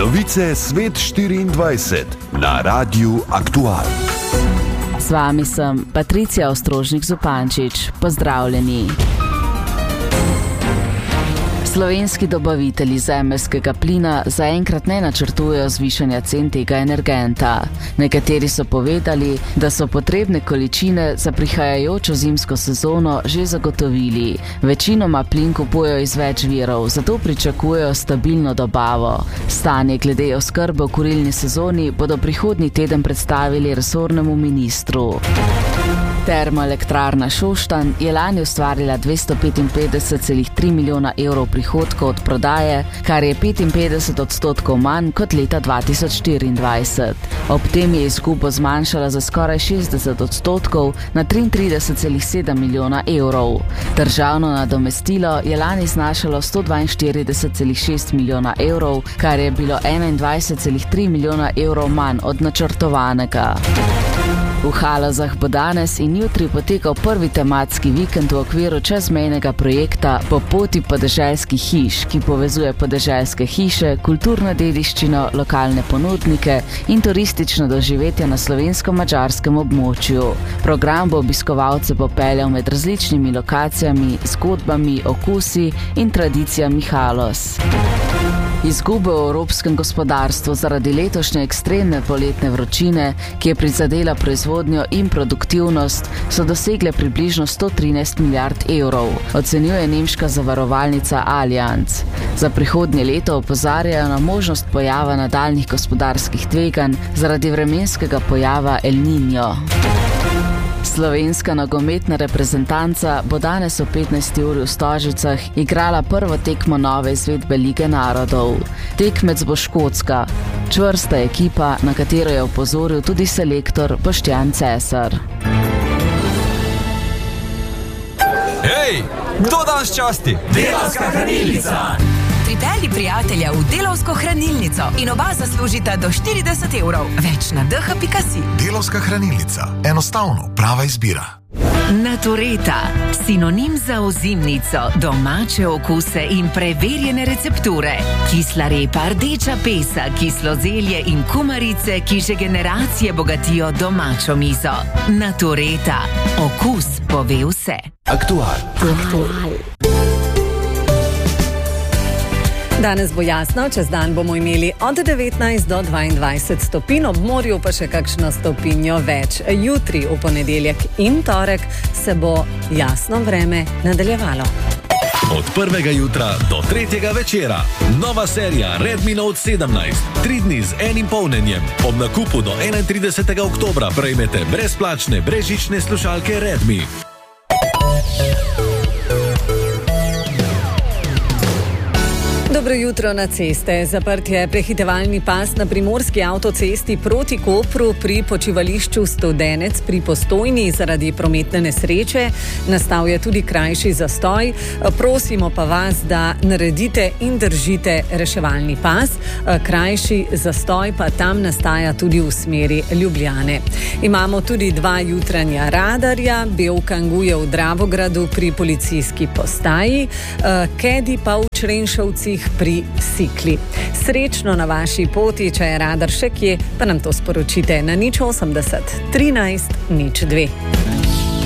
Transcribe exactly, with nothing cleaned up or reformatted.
Novice Svet štiriindvajset na Radiu Aktual. S vami sem Patricija Ostrožnik-Zupančič. Pozdravljeni. Slovenski dobavitelji zemeljskega plina zaenkrat ne načrtujejo zvišanja cen tega energenta. Nekateri so povedali, da so potrebne količine za prihajajočo zimsko sezono že zagotovili. Večinoma plin kupujejo iz več virov, zato pričakujejo stabilno dobavo. Stanje glede oskrbe v kurilni sezoni bodo prihodnji teden predstavili resornemu ministru. Termoelektrarna Šoštanj je lani ustvarila dvesto petinpetdeset celih tri milijona evrov prihodkov od prodaje, kar je petinpetdeset odstotkov manj kot leta dva tisoč štiriindvajset. Ob tem je izgubo zmanjšala za skoraj šestdeset odstotkov na triintrideset celih sedem milijona evrov. Državno nadomestilo je lani znašalo sto dvainštirideset celih šest milijona evrov, kar je bilo enaindvajset celih tri milijona evrov manj od načrtovanega. V Halozah bo danes in jutri potekal prvi tematski vikend v okviru čezmejnega projekta Po poti podeželskih hiš, ki povezuje podeželske hiše, kulturno dediščino, lokalne ponudnike in turistično doživetje na slovensko-madžarskem območju. Program bo obiskovalce popeljal med različnimi lokacijami, zgodbami, okusi in tradicijami Haloz. Izgube v evropskem gospodarstvu zaradi letošnje ekstremne poletne vročine, ki je prizadela proizvodnjo in produktivnost, so dosegle približno sto trinajst milijard evrov, ocenjuje nemška zavarovalnica Allianz. Za prihodnje leto opozarjajo na možnost pojava nadaljnjih gospodarskih tveganj zaradi vremenskega pojava El Niño. Slovenska nogometna reprezentanca bo danes o petnajsti uri v Stožicah igrala prvo tekmo nove izvedbe Lige narodov. Tekmec bo Škotska, čvrsta ekipa, na katero je opozoril tudi selektor Boštjan Cesar. Hej, kdo danes časti? Delavska hranilnica! Pripelji prijatelja v Delavsko hranilnico in oba zaslužita do štirideset evrov. Več na d h pika si. Delavska hranilnica. Enostavno, prava izbira. Natureta. Sinonim za ozimnico, domače okuse in preverjene recepture. Kisla repa, rdeča pesa, kislo zelje in kumarice, ki že generacije bogatijo domačo mizo. Natureta. Okus pove vse. Aktual. Aktual. Danes bo jasno, čez dan bomo imeli od devetnajst do dvaindvajset stopinj, ob morju pa še kakšno stopinjo več. Jutri, v ponedeljek in torek, se bo jasno vreme nadaljevalo. Od prvega jutra do tretjega večera. Nova serija Redmi Note sedemnajst. Tri dni z enim polnjenjem. Ob nakupu do enaintridesetega oktobra prejmete brezplačne brezžične slušalke Redmi. Dobro jutro na ceste. Zaprt je prehitevalni pas na primorski avtocesti proti Kopru pri počivališču Studenec pri Postojni zaradi prometne nesreče. Nastal je tudi krajši zastoj. Prosimo pa vas, da naredite in držite reševalni pas. Krajši zastoj pa tam nastaja tudi v smeri Ljubljane. Imamo tudi dva jutranja radarja, bel kanguje v Dravogradu pri policijski postaji, Kedi pa v Črenšovcih pri Sikli. Srečno na vaši poti, če je radar še kje, pa nam to sporočite na nič osemdeset trinajst nič dve.